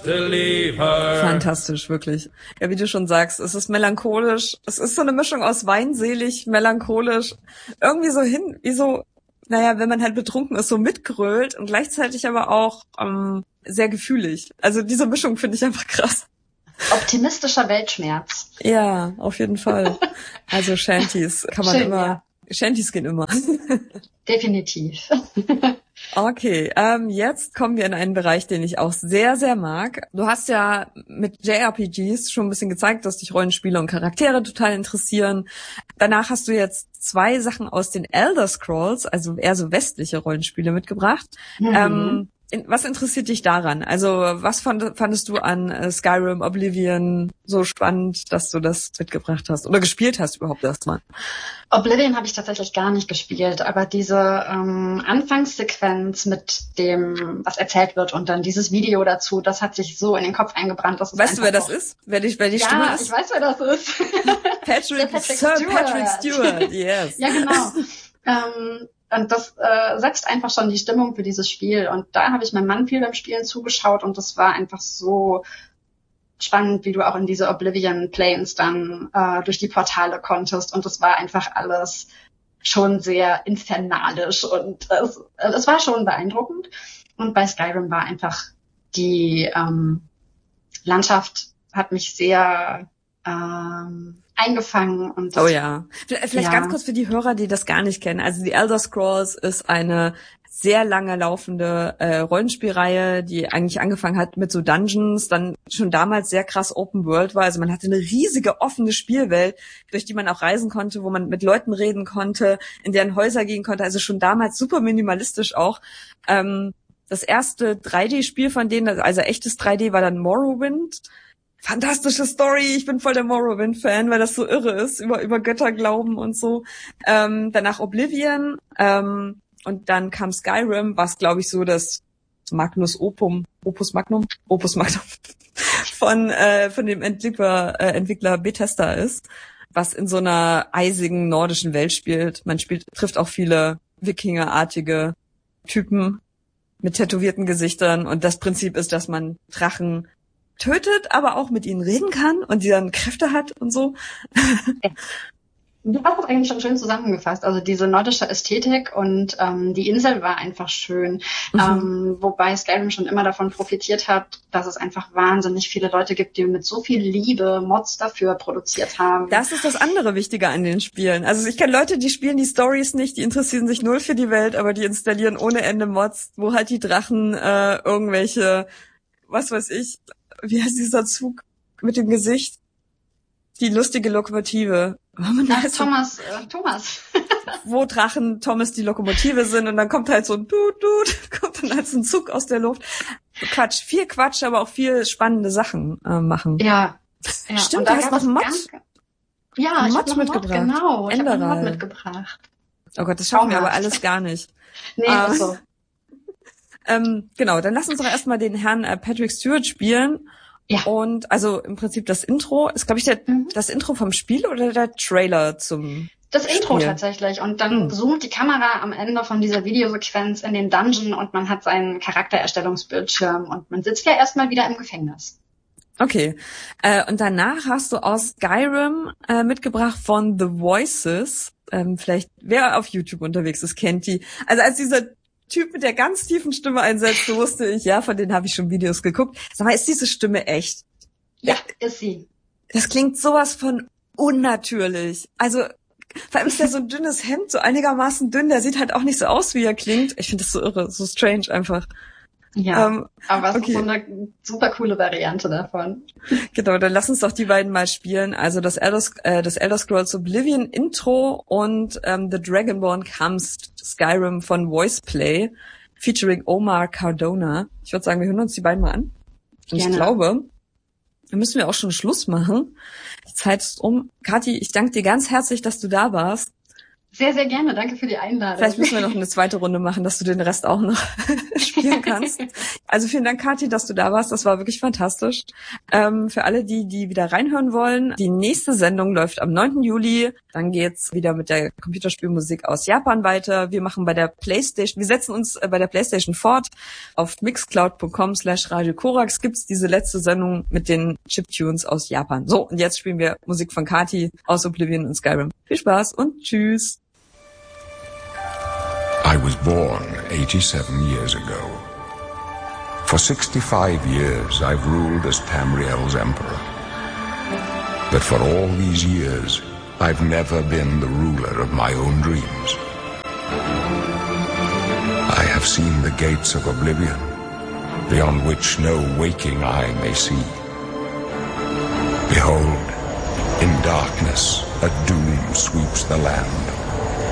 deliver. Fantastisch, wirklich. Ja, wie du schon sagst, es ist melancholisch. Es ist so eine Mischung aus weinselig, melancholisch. Irgendwie so wie so, naja, wenn man halt betrunken ist, so mitgrölt und gleichzeitig aber auch sehr gefühlig. Also diese Mischung finde ich einfach krass. Optimistischer Weltschmerz. Ja, auf jeden Fall. Also Shanties kann man Schön, immer, ja. Shanties gehen immer. Definitiv. Okay, jetzt kommen wir in einen Bereich, den ich auch sehr, sehr mag. Du hast ja mit JRPGs schon ein bisschen gezeigt, dass dich Rollenspiele und Charaktere total interessieren. Danach hast du jetzt 2 Sachen aus den Elder Scrolls, also eher so westliche Rollenspiele mitgebracht. Was interessiert dich daran? Also was fandest du an Skyrim, Oblivion so spannend, dass du das mitgebracht hast oder gespielt hast überhaupt erstmal? Oblivion habe ich tatsächlich gar nicht gespielt, aber diese Anfangssequenz mit dem, was erzählt wird und dann dieses Video dazu, das hat sich so in den Kopf eingebracht. Das ist weißt du, wer das ist? Wer die Stimme ist? Ja, ich weiß, wer das ist. Sir Patrick Stewart, yes. Ja, genau. Und das setzt einfach schon die Stimmung für dieses Spiel. Und da habe ich meinem Mann viel beim Spielen zugeschaut und das war einfach so spannend, wie du auch in diese Oblivion Plains dann durch die Portale konntest. Und das war einfach alles schon sehr infernalisch und es war schon beeindruckend. Und bei Skyrim war einfach die Landschaft hat mich sehr eingefangen. Und oh ja. Vielleicht ganz kurz für die Hörer, die das gar nicht kennen. Also die Elder Scrolls ist eine sehr lange laufende Rollenspielreihe, die eigentlich angefangen hat mit so Dungeons, dann schon damals sehr krass Open World war. Also man hatte eine riesige offene Spielwelt, durch die man auch reisen konnte, wo man mit Leuten reden konnte, in deren Häuser gehen konnte. Also schon damals super minimalistisch auch. Das erste 3D-Spiel von denen, also echtes 3D, war dann Morrowind. Fantastische Story, ich bin voll der Morrowind-Fan, weil das so irre ist, über Götterglauben und so. Danach Oblivion, und dann kam Skyrim, was, glaube ich, so das Opus Magnum von dem Entwickler Bethesda ist, was in so einer eisigen nordischen Welt spielt. Man trifft auch viele Wikingerartige Typen mit tätowierten Gesichtern und das Prinzip ist, dass man Drachen tötet, aber auch mit ihnen reden kann und die dann Kräfte hat und so. Du hast es eigentlich schon schön zusammengefasst. Also diese nordische Ästhetik und die Insel war einfach schön. Wobei Skyrim schon immer davon profitiert hat, dass es einfach wahnsinnig viele Leute gibt, die mit so viel Liebe Mods dafür produziert haben. Das ist das andere Wichtige an den Spielen. Also ich kenne Leute, die spielen die Storys nicht, die interessieren sich null für die Welt, aber die installieren ohne Ende Mods, wo halt die Drachen irgendwelche, was weiß ich, wie heißt dieser Zug mit dem Gesicht? Die lustige Lokomotive. Thomas. Wo Drachen Thomas die Lokomotive sind und dann kommt halt so ein kommt dann halt so ein Zug aus der Luft. Viel Quatsch, aber auch viel spannende Sachen machen. Ja. Stimmt, du hast noch einen Mod. Ich habe noch einen Mod, genau. Ich habe einen Mod Enderal. mitgebracht. Oh Gott, das schaffen wir aber alles gar nicht. Nee, also. Genau, dann lass uns doch erstmal den Herrn Patrick Stewart spielen. Ja. Und also im Prinzip das Intro ist, glaube ich, das Intro vom Spiel oder der Trailer zum Das Intro Spiel? Tatsächlich. Und dann zoomt die Kamera am Ende von dieser Videosequenz in den Dungeon und man hat seinen Charaktererstellungsbildschirm und man sitzt ja erstmal wieder im Gefängnis. Okay. Und danach hast du aus Skyrim mitgebracht von The Voices. Vielleicht, wer auf YouTube unterwegs ist, kennt die. Also als dieser Typ mit der ganz tiefen Stimme einsetzte, wusste ich, ja, von denen habe ich schon Videos geguckt. Sag mal, ist diese Stimme echt? Ja, ist sie. Das klingt sowas von unnatürlich. Also, vor allem ist der so ein dünnes Hemd, so einigermaßen dünn, der sieht halt auch nicht so aus, wie er klingt. Ich finde das so irre, so strange einfach. Ja, aber es ist so eine super coole Variante davon. Genau, dann lass uns doch die beiden mal spielen. Also das Elder Scrolls Oblivion Intro und The Dragonborn Comes Skyrim von Voiceplay featuring Omar Cardona. Ich würde sagen, wir hören uns die beiden mal an. Und ich glaube, dann müssen wir auch schon Schluss machen. Die Zeit ist um. Kathi, ich danke dir ganz herzlich, dass du da warst. Sehr, sehr gerne. Danke für die Einladung. Vielleicht müssen wir noch eine zweite Runde machen, dass du den Rest auch noch spielen kannst. Also vielen Dank, Kathi, dass du da warst. Das war wirklich fantastisch. Für alle, die wieder reinhören wollen, die nächste Sendung läuft am 9. Juli. Dann geht's wieder mit der Computerspielmusik aus Japan weiter. Wir setzen uns bei der PlayStation fort. Auf mixcloud.com/Radio Korax gibt's diese letzte Sendung mit den Chiptunes aus Japan. So, und jetzt spielen wir Musik von Kathi aus Oblivion und Skyrim. Viel Spaß und tschüss. I was born 87 years ago. For 65 years I've ruled as Tamriel's emperor. But for all these years, I've never been the ruler of my own dreams. I have seen the gates of oblivion, beyond which no waking eye may see. Behold, in darkness a doom sweeps the land.